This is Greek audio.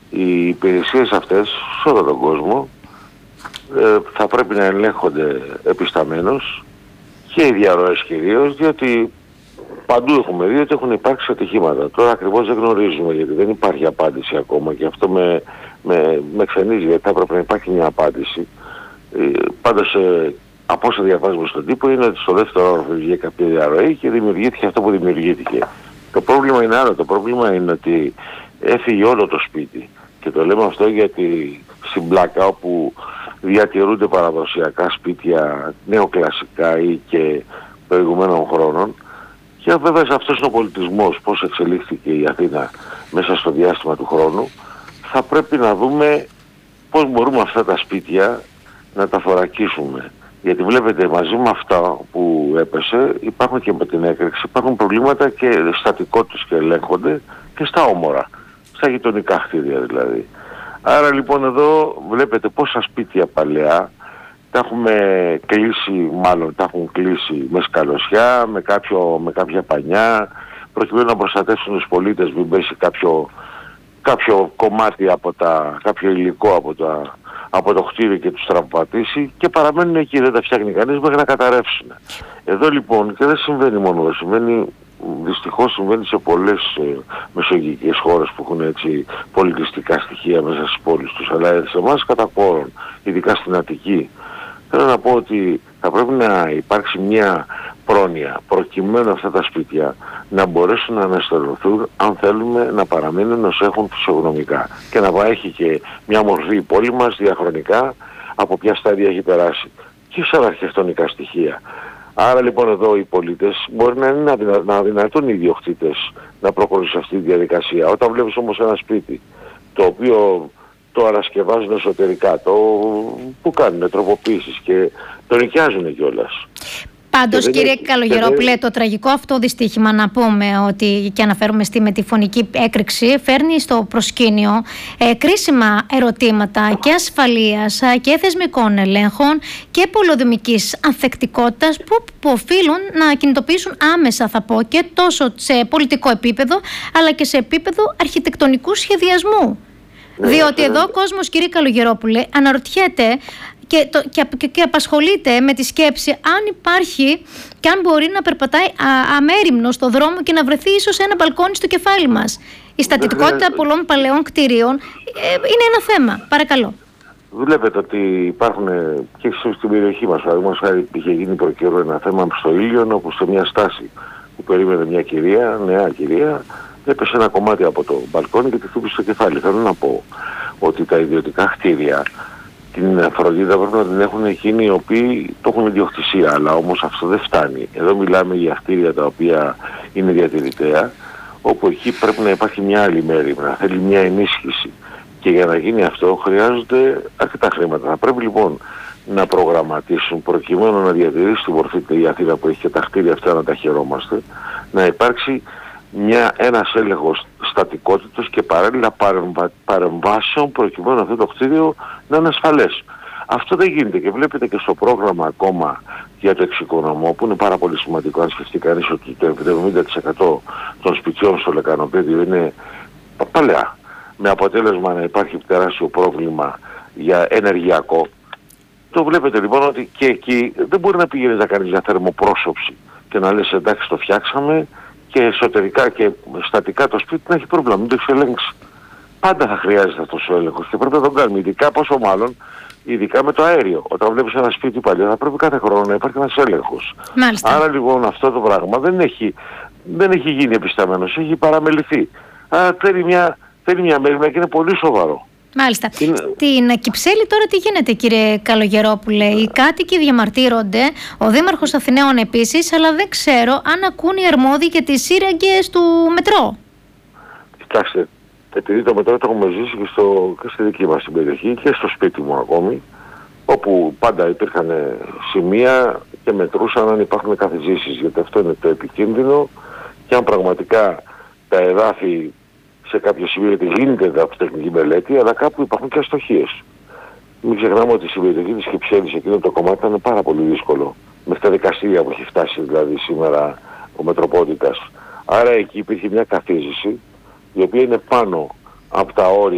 οι υπηρεσίες αυτές σε όλο τον κόσμο θα πρέπει να ελέγχονται επισταμένως και οι διαρροές κυρίως, διότι παντού έχουμε δει ότι έχουν υπάρξει ατυχήματα. Τώρα ακριβώς δεν γνωρίζουμε, γιατί δεν υπάρχει απάντηση ακόμα, και αυτό με ξενίζει, γιατί θα πρέπει να υπάρχει μια απάντηση. Πάντως από όσο διαβάζουμε στον τύπο είναι ότι στο δεύτερο όροφο βγήκε κάποια διαρροή και δημιουργήθηκε αυτό που δημιουργήθηκε. Το πρόβλημα είναι άλλο. Το πρόβλημα είναι ότι έφυγε όλο το σπίτι. Και το λέμε αυτό γιατί στην Πλάκα, όπου διατηρούνται παραδοσιακά σπίτια νεοκλασικά ή και προηγουμένων χρόνων, και βέβαια αυτός είναι ο πολιτισμός, πώς εξελίχθηκε η Αθήνα μέσα στο διάστημα του χρόνου, θα πρέπει να δούμε πώς μπορούμε αυτά τα σπίτια να τα θωρακίσουμε. Γιατί βλέπετε, μαζί με αυτά που έπεσε, υπάρχουν και με την έκρηξη, υπάρχουν προβλήματα και στατικότητες και ελέγχονται και στα όμορα, στα γειτονικά κτίρια δηλαδή. Άρα λοιπόν εδώ βλέπετε πόσα σπίτια παλαιά τα έχουμε κλείσει, μάλλον τα έχουν κλείσει με σκαλωσιά, με κάποια πανιά, προκειμένου να προστατεύσουν τους πολίτες, μην πέσει κάποιο κομμάτι κάποιο υλικό από το κτίριο και τους τραυματίσει, και παραμένουν εκεί, δεν τα φτιάχνει κανείς μέχρι να καταρρεύσουν. Εδώ λοιπόν, και δεν συμβαίνει μόνο εδώ, δυστυχώς συμβαίνει σε πολλές μεσογειακές χώρες που έχουν έτσι πολιτιστικά στοιχεία μέσα στις πόλεις τους, αλλά σε εμάς κατά κόρον, ειδικά στην Αττική. Θέλω να πω ότι θα πρέπει να υπάρξει μια πρόνοια προκειμένου αυτά τα σπίτια να μπορέσουν να ανασταλωθούν, αν θέλουμε να παραμείνουν ως έχουν φυσιογνωμικά, και να έχει και μια μορφή η πόλη μας διαχρονικά από ποια στάδια έχει περάσει και σαν αρχιτεκτονικά στοιχεία. Άρα λοιπόν εδώ οι πολίτες μπορεί να αδυνατούν οι ιδιοκτήτες να προχωρήσουν σε αυτή τη διαδικασία. Όταν βλέπεις όμως ένα σπίτι το οποίο το ανασκευάζουν εσωτερικά, που κάνουν τροποποίησεις και το νοικιάζουν κιόλας. Πάντως, κύριε Καλογερόπουλε, το τραγικό αυτό δυστύχημα, να πούμε ότι, και αναφέρουμε με τη φωνική έκρηξη, φέρνει στο προσκήνιο κρίσιμα ερωτήματα και ασφαλείας και θεσμικών ελέγχων και πολεοδομικής ανθεκτικότητας που οφείλουν να κινητοποιήσουν άμεσα, θα πω, και τόσο σε πολιτικό επίπεδο αλλά και σε επίπεδο αρχιτεκτονικού σχεδιασμού. Διότι εδώ ο κόσμος, κύριε Καλογερόπουλε, αναρωτιέται και απασχολείται με τη σκέψη αν υπάρχει και αν μπορεί να περπατάει αμέριμνο στο δρόμο και να βρεθεί ίσως ένα μπαλκόνι στο κεφάλι μας. Η στατικότητα πολλών παλαιών κτηρίων είναι ένα θέμα. Παρακαλώ. Βλέπετε ότι υπάρχουν και στην περιοχή μας, παραδείγματος χάρη, είχε γίνει προκαιρού ένα θέμα στο Ήλιον, όπου σε μια στάση που περίμενε μια νέα κυρία, έπεσε ένα κομμάτι από το μπαλκόνι και τη χτύπησε στο κεφάλι. Θέλω να πω ότι τα ιδιωτικά κτίρια την φροντίδα πρέπει να την έχουν εκείνοι οι οποίοι το έχουν ιδιοκτησία, αλλά όμως αυτό δεν φτάνει. Εδώ μιλάμε για κτίρια τα οποία είναι διατηρητέα, όπου εκεί πρέπει να υπάρχει μια άλλη μέρημνα, θέλει μια ενίσχυση, και για να γίνει αυτό χρειάζονται αρκετά χρήματα. Θα πρέπει λοιπόν να προγραμματίσουν, προκειμένου να διατηρήσει τη μορφή η Αθήνα που έχει και τα κτίρια αυτά να τα χαιρόμαστε, να υπάρξει ένας έλεγχος στατικότητας και παράλληλα παρεμβάσεων, προκειμένου αυτό το κτίριο να είναι ασφαλές. Αυτό δεν γίνεται, και βλέπετε και στο πρόγραμμα ακόμα για το εξοικονομώ, που είναι πάρα πολύ σημαντικό, αν σκεφτεί κανείς ότι το 70% των σπιτιών στο Λεκανοπέδιο είναι παλαιά, με αποτέλεσμα να υπάρχει τεράστιο πρόβλημα για ενεργειακό. Το βλέπετε λοιπόν ότι και εκεί δεν μπορεί να πηγαίνει να κάνεις μια θερμοπρόσωψη και να λες εντάξει, το φτιάξαμε, και εσωτερικά και στατικά το σπίτι να έχει πρόβλημα, μην το έχεις ελέγξει. Πάντα θα χρειάζεται αυτός ο έλεγχος και πρέπει να τον κάνουμε, ειδικά με το αέριο. Όταν βλέπεις ένα σπίτι παλιό θα πρέπει κάθε χρόνο να υπάρχει ένας έλεγχος. Μάλιστα. Άρα λοιπόν αυτό το πράγμα δεν έχει γίνει επισταμένος, έχει παραμεληθεί. Άρα θέλει μια μέρημνα και είναι πολύ σοβαρό. Μάλιστα. Στην Κυψέλη τώρα τι γίνεται, κύριε Καλογερόπουλε? Οι κάτοικοι διαμαρτύρονται, ο Δήμαρχος Αθηναίων επίσης, αλλά δεν ξέρω αν ακούν οι αρμόδιοι και τις σύραγγες του μετρό. Κοιτάξτε, επειδή το μετρό το έχουμε ζήσει και στη δική μας την περιοχή και στο σπίτι μου ακόμη, όπου πάντα υπήρχαν σημεία και μετρούσαν αν υπάρχουν καθιζήσεις, γιατί αυτό είναι το επικίνδυνο, και αν πραγματικά τα εδάφη σε κάποιο σημείο, γιατί γίνεται εδαφοτεχνική μελέτη, αλλά κάπου υπάρχουν και αστοχίες. Μην ξεχνάμε ότι η συμμετοχή της Κυψέλης εκείνο το κομμάτι ήταν πάρα πολύ δύσκολο, με τα δικαστήρια που έχει φτάσει δηλαδή σήμερα ο Μετροπόλητας. Άρα εκεί υπήρχε μια καθίζηση, η οποία είναι πάνω από τα όρια